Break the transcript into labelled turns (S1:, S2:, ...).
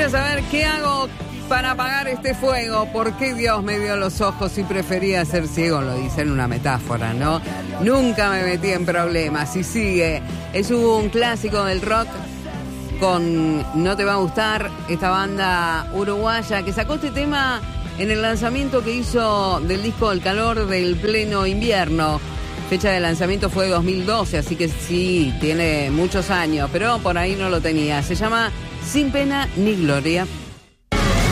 S1: quería saber qué hago para apagar este fuego. ¿Por qué Dios me dio los ojos y prefería ser ciego? Lo dice en una metáfora, ¿no? Nunca me metí en problemas. Y sigue. Es un clásico del rock con No Te Va a Gustar, esta banda uruguaya que sacó este tema en el lanzamiento que hizo del disco El Calor del Pleno Invierno. Fecha de lanzamiento fue 2012, así que sí, tiene muchos años, pero por ahí no lo tenía. Se llama Sin Pena ni Gloria.